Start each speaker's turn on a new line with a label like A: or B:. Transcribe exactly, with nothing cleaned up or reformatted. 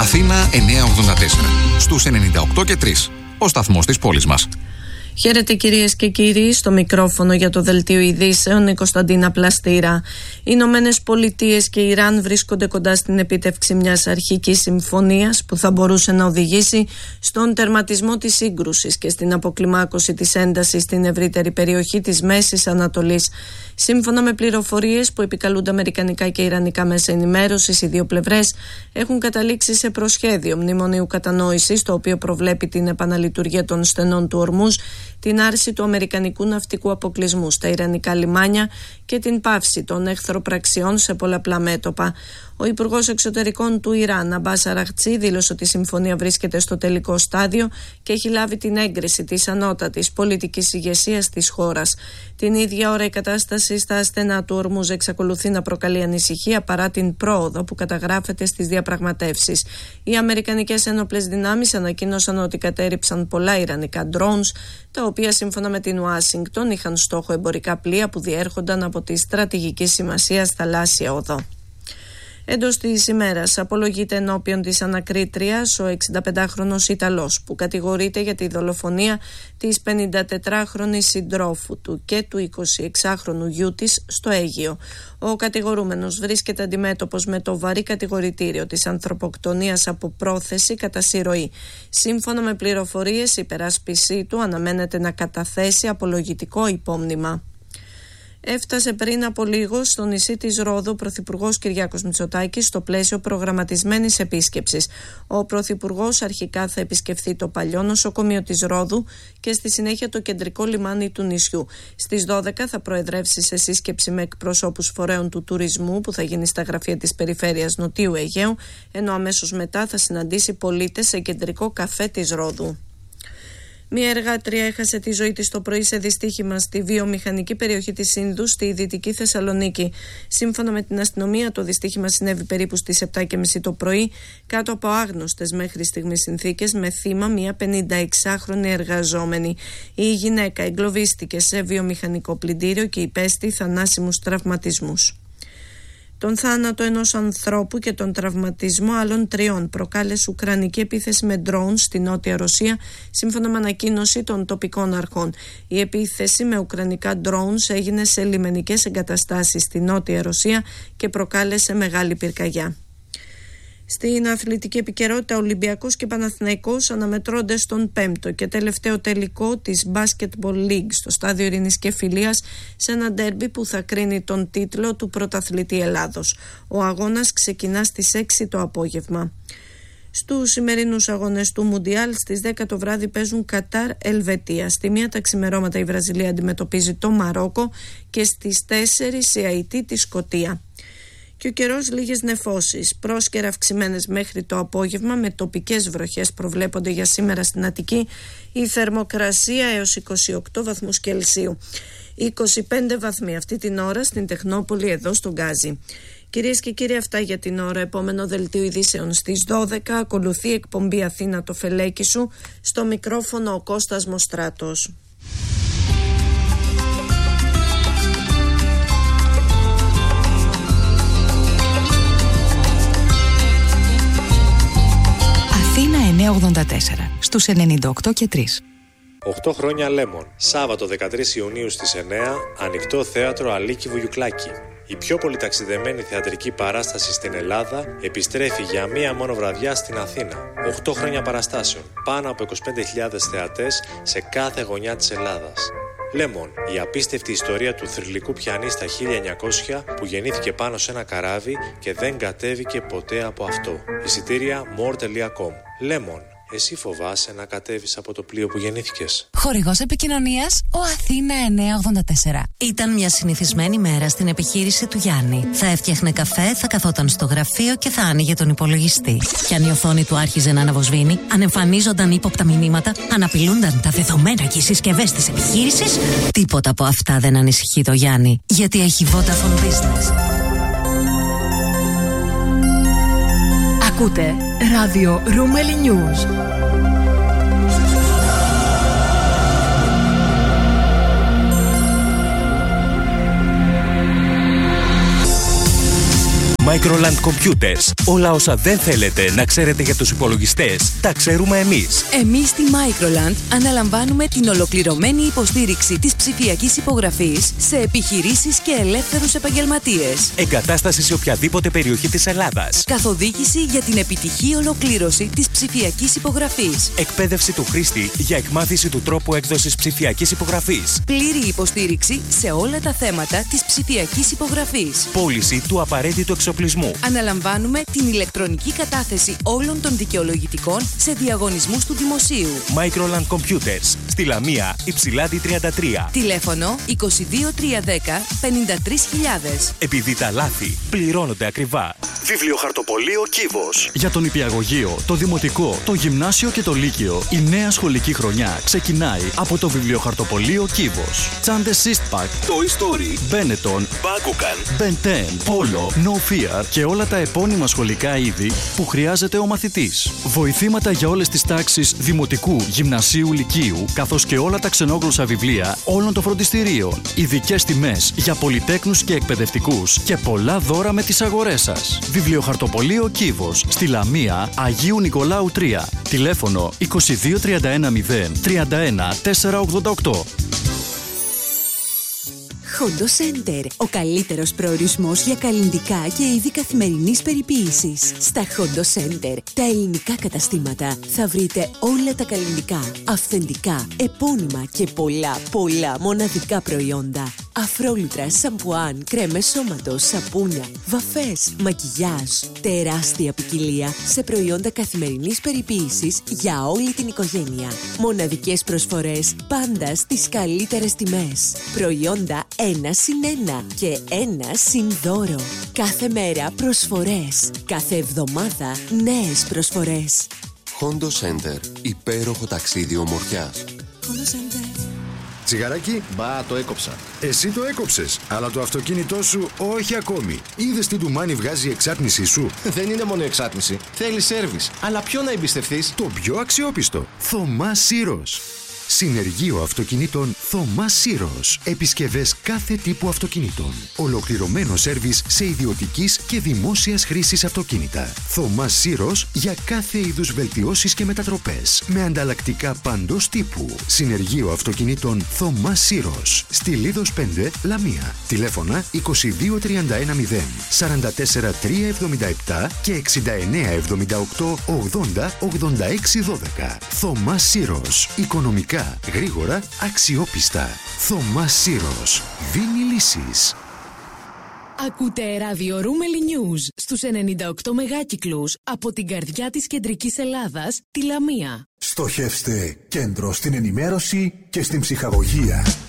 A: Αθήνα εννιακόσια ογδόντα τέσσερα. Στους ενενήντα οκτώ και τρία. Ο σταθμός της πόλης μας.
B: Χαίρετε κυρίες και κύριοι, στο μικρόφωνο για το Δελτίο Ειδήσεων η Κωνσταντίνα Πλαστήρα. Οι Ηνωμένες Πολιτείες και Ιράν βρίσκονται κοντά στην επίτευξη μιας αρχικής συμφωνίας που θα μπορούσε να οδηγήσει στον τερματισμό της σύγκρουσης και στην αποκλιμάκωση της έντασης στην ευρύτερη περιοχή της Μέσης Ανατολής. Σύμφωνα με πληροφορίες που επικαλούνται αμερικανικά και ιρανικά μέσα ενημέρωσης, οι δύο πλευρές έχουν καταλήξει σε προσχέδιο μνημονίου κατανόησης, το οποίο προβλέπει την επαναλειτουργία των στενών του Ορμούζ, την άρση του αμερικανικού ναυτικού αποκλεισμού στα ιρανικά λιμάνια και την πάυση των εχθροπραξιών σε πολλαπλά μέτωπα. Ο Υπουργός Εξωτερικών του Ιράν, Αμπάς Αραχτσί, δήλωσε ότι η συμφωνία βρίσκεται στο τελικό στάδιο και έχει λάβει την έγκριση της ανώτατης πολιτικής ηγεσίας της χώρας. Την ίδια ώρα η κατάσταση στα στενά του Ορμούζ εξακολουθεί να προκαλεί ανησυχία παρά την πρόοδο που καταγράφεται στις διαπραγματεύσεις. Οι αμερικανικές ένοπλες δυνάμεις ανακοίνωσαν ότι κατέριψαν πολλά ιρανικά drones, τα οποία σύμφωνα με την Ουάσιγκτον είχαν στόχο εμπορικά πλοία που διέρχονταν από τη στρατηγική σημασία θαλάσσια οδό. Εντός της ημέρας απολογείται ενώπιον της ανακρίτριας ο εξηνταπεντάχρονος Ιταλός που κατηγορείται για τη δολοφονία της πενηντατετράχρονης συντρόφου του και του εικοσιεξάχρονου γιού της στο Αίγυο. Ο κατηγορούμενος βρίσκεται αντιμέτωπος με το βαρύ κατηγορητήριο της ανθρωποκτονίας από πρόθεση κατά συρροή. Σύμφωνα με πληροφορίες, η υπεράσπιση του αναμένεται να καταθέσει απολογητικό υπόμνημα. Έφτασε πριν από λίγο στο νησί της Ρόδου ο Πρωθυπουργός Κυριάκος Μητσοτάκης στο πλαίσιο προγραμματισμένης επίσκεψης. Ο Πρωθυπουργός αρχικά θα επισκεφθεί το παλιό νοσοκομείο της Ρόδου και στη συνέχεια το κεντρικό λιμάνι του νησιού. Στις δώδεκα θα προεδρεύσει σε σύσκεψη με εκπροσώπους φορέων του τουρισμού που θα γίνει στα γραφεία της περιφέρειας Νοτιού Αιγαίου, ενώ αμέσως μετά θα συναντήσει πολίτες σε κεντρικό καφέ της Ρόδου. Μία εργάτρια έχασε τη ζωή της το πρωί σε δυστύχημα στη βιομηχανική περιοχή της Ίνδου, στη Δυτική Θεσσαλονίκη. Σύμφωνα με την αστυνομία, το δυστύχημα συνέβη περίπου στις επτά και μισή το πρωί, κάτω από άγνωστες μέχρι στιγμής συνθήκες, με θύμα μία πενηνταεξάχρονη εργαζόμενη. Η γυναίκα εγκλωβίστηκε σε βιομηχανικό πλυντήριο και υπέστη θανάσιμους τραυματισμούς. Τον θάνατο ενός ανθρώπου και τον τραυματισμό άλλων τριών προκάλεσε ουκρανική επίθεση με ντρόουν στη Νότια Ρωσία, σύμφωνα με ανακοίνωση των τοπικών αρχών. Η επίθεση με ουκρανικά ντρόουν έγινε σε λιμενικές εγκαταστάσεις στη Νότια Ρωσία και προκάλεσε μεγάλη πυρκαγιά. Στην αθλητική επικαιρότητα, Ολυμπιακός και Παναθηναϊκός αναμετρώνται στον πέμπτο και τελευταίο τελικό της Basketball League στο στάδιο Ειρήνης και Φιλίας, σε ένα ντέρμπι που θα κρίνει τον τίτλο του πρωταθλητή Ελλάδος. Ο αγώνας ξεκινά στις έξι το απόγευμα. Στους σημερινούς αγώνες του Μουντιάλ στις δέκα το βράδυ παίζουν Κατάρ Ελβετία. Στη μία τα ξημερώματα η Βραζιλία αντιμετωπίζει το Μαρόκο και στις τέσσερις η Αϊτή τη Σκωτία. Και ο καιρός, λίγες νεφώσεις, πρόσκαιρα αυξημένες μέχρι το απόγευμα, με τοπικές βροχές προβλέπονται για σήμερα στην Αττική. Η θερμοκρασία έως είκοσι οκτώ βαθμούς Κελσίου. είκοσι πέντε βαθμοί αυτή την ώρα στην Τεχνόπολη, εδώ στον Γκάζι. Κυρίες και κύριοι, αυτά για την ώρα. Επόμενο δελτίο ειδήσεων στις δώδεκα. Ακολουθεί η εκπομπή Αθήνα το Φελέκι σου. Στο μικρόφωνο ο Κώστας Μοστράτος.
C: Αθήνα εννιακόσια ογδόντα τέσσερα, στους ενενήντα οκτώ και τρία.
D: οκτώ χρόνια Lemon. Σάββατο δεκατρείς Ιουνίου στις εννιά, ανοιχτό θέατρο Αλίκη Βουγιουκλάκη. Η πιο πολυταξιδεμένη θεατρική παράσταση στην Ελλάδα επιστρέφει για μία μόνο βραδιά στην Αθήνα. οκτώ χρόνια παραστάσεων, πάνω από είκοσι πέντε χιλιάδες θεατές σε κάθε γωνιά της Ελλάδας. Lemon, η απίστευτη ιστορία του θρυλικού πιανίστα χίλια εννιακόσια που γεννήθηκε πάνω σε ένα καράβι και δεν κατέβηκε ποτέ από αυτό. Εισιτήρια more τελεία com. Lemon. Εσύ φοβάσαι να κατέβεις από το πλοίο που γεννήθηκες?
C: Χορηγός επικοινωνίας, ο Αθήνα εννιακόσια ογδόντα τέσσερα.
E: Ήταν μια συνηθισμένη μέρα στην επιχείρηση του Γιάννη. Θα έφτιαχνε καφέ, θα καθόταν στο γραφείο και θα άνοιγε τον υπολογιστή. Κι αν η οθόνη του άρχιζε να αναβοσβήνει, αν εμφανίζονταν ύποπτα μηνύματα, αν απειλούνταν τα δεδομένα και οι συσκευές της επιχείρησης, τίποτα από αυτά δεν ανησυχεί το Γιάννη. Γιατί έχει Vodafone Business.
C: Ακούτε ράδιο Ρούμελι News.
F: Microland Computers. Όλα όσα δεν θέλετε να ξέρετε για τους υπολογιστές, τα ξέρουμε εμείς.
C: Εμείς στη Microland αναλαμβάνουμε την ολοκληρωμένη υποστήριξη της ψηφιακής υπογραφής σε επιχειρήσεις και ελεύθερους επαγγελματίες.
F: Εγκατάσταση σε οποιαδήποτε περιοχή της Ελλάδας.
C: Καθοδήγηση για την επιτυχή ολοκλήρωση της ψηφιακής υπογραφής.
F: Εκπαίδευση του χρήστη για εκμάθηση του τρόπου έκδοσης ψηφιακής υπογραφής.
C: Πλήρη υποστήριξη σε όλα τα θέματα της ψηφιακής υπογραφής.
F: Πώληση του απαραίτητου εξοπλισμού.
C: Αναλαμβάνουμε την ηλεκτρονική κατάθεση όλων των δικαιολογητικών σε διαγωνισμούς του δημοσίου.
F: Microland Computers. Στη Λαμία, Υψηλάντη τριάντα τρία.
C: Τηλέφωνο είκοσι δύο τριακόσια δέκα πενήντα τρεις χιλιάδες.
F: Επειδή τα λάθη πληρώνονται ακριβά.
G: Βιβλιοχαρτοπωλείο Κύβος.
H: Για τον νηπιαγωγείο, το δημοτικό, το γυμνάσιο και το λύκειο, η νέα σχολική χρονιά ξεκινάει από το βιβλιοχαρτοπωλείο Κύβος. Τσάντες Eastpak,
G: Toy Story,
H: Benetton,
G: Bakugan,
H: Ben ten, Polo, No Fear και όλα τα επώνυμα σχολικά είδη που χρειάζεται ο μαθητής. Βοηθήματα για όλες τις τάξεις δημοτικού, γυμνασίου, λυκείου, καθώς και όλα τα ξενόγλωσσα βιβλία όλων των φροντιστηρίων. Ειδικές τιμές για πολυτέκνους και εκπαιδευτικούς και πολλά δώρα με τις αγορές σας. Βιβλιοχαρτοπωλείο Κύβος, στη Λαμία, Αγίου Νικολάου τρία. Τηλέφωνο είκοσι δύο τριάντα ένα μηδέν τριάντα ένα τετρακόσια ογδόντα οκτώ.
I: Hondo Center. Ο καλύτερος προορισμός για καλλυντικά και είδη καθημερινής περιποίησης. Στα Hondo Center, τα ελληνικά καταστήματα, θα βρείτε όλα τα καλλυντικά, αυθεντικά, επώνυμα και πολλά, πολλά μοναδικά προϊόντα. Αφρόλουτρα, σαμπουάν, κρέμες σώματος, σαπούνια, βαφές, μακιγιάζ. Τεράστια ποικιλία σε προϊόντα καθημερινής περιποίησης για όλη την οικογένεια. Μοναδικές προσφορές πάντα στις καλύτερες τιμές. Προϊόντα ένα συν ένα και ένα συν δώρο. Κάθε μέρα προσφορές. Κάθε εβδομάδα νέες προσφορές.
J: Hondo Center. Υπέροχο ταξίδι ομορφιάς.
I: Hondo Center.
K: Τσιγαράκι,
L: μπα, το έκοψα.
K: Εσύ το έκοψες, αλλά το αυτοκίνητό σου όχι ακόμη. Είδες τι ντουμάνι βγάζει η εξάτμιση σου?
L: Δεν είναι μόνο εξάτμιση. Θέλει σέρβις. Αλλά ποιο να εμπιστευτείς?
K: Το πιο αξιόπιστο. Θωμά Σύρος. Συνεργείο αυτοκινήτων Θωμά Σύρος. Επισκευές κάθε τύπου αυτοκινήτων. Ολοκληρωμένο σέρβις σε ιδιωτικής και δημόσιας χρήσης αυτοκίνητα. Θωμά Σύρος για κάθε είδους βελτιώσεις και μετατροπές. Με ανταλλακτικά παντός τύπου. Συνεργείο αυτοκινήτων Θωμά Σύρος. Στη Λίδος πέντε, Λαμία. Τηλέφωνα είκοσι δύο τριάντα ένα μηδέν σαράντα τέσσερα τριακόσια εβδομήντα επτά και εξήντα εννέα εβδομήντα οκτώ ογδόντα ογδόντα έξι δώδεκα. Θωμά Σύρος. Οικονομικά, γρήγορα, αξιόπιστα. Θωμά Σύρος. Δίνει λύσεις.
C: Ακούτε ραδιορούμελη News στους ενενήντα οκτώ μεγάκυκλους από την καρδιά της κεντρικής Ελλάδας, τη Λαμία.
M: Στοχεύστε κέντρο στην ενημέρωση και στην ψυχαγωγία.